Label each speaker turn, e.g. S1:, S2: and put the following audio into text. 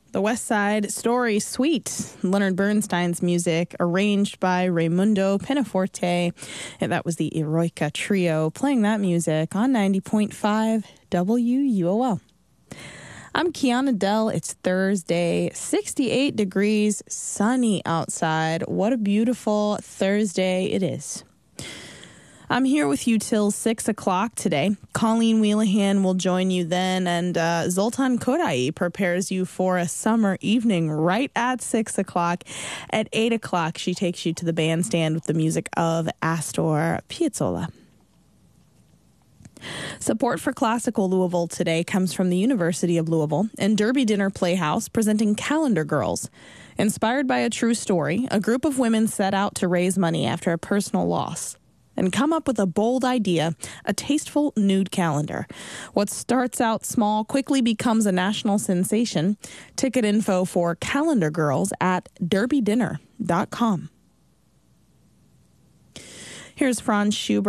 S1: The West Side Story Suite, Leonard Bernstein's music, arranged by Raimundo Pianoforte. And that was the Eroica Trio playing that music on 90.5 WUOL. I'm Kiana Dell. It's Thursday, 68 degrees, sunny outside. What a beautiful Thursday it is. I'm here with you till 6 o'clock today. Colleen Wheelahan will join you then, and Zoltan Kodai prepares you for a summer evening right at 6 o'clock. At 8 o'clock, she takes you to the bandstand with the music of Astor Piazzolla. Support for Classical Louisville today comes from the University of Louisville and Derby Dinner Playhouse presenting Calendar Girls. Inspired by a true story, a group of women set out to raise money after a personal loss and come up with a bold idea, a tasteful nude calendar. What starts out small quickly becomes a national sensation. Ticket info for Calendar Girls at derbydinner.com. Here's Franz Schubert.